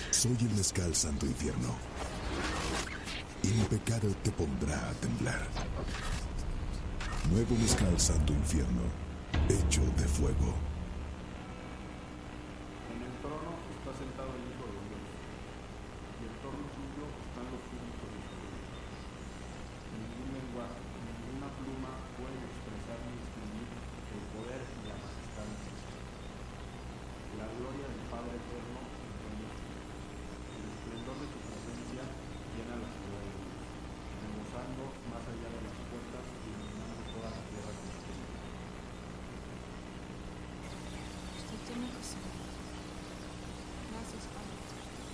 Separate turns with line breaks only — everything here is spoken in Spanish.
Soy el mezcal Santo Infierno. Y mi pecado te pondrá a temblar. Nuevo mezcal Santo Infierno, hecho de fuego.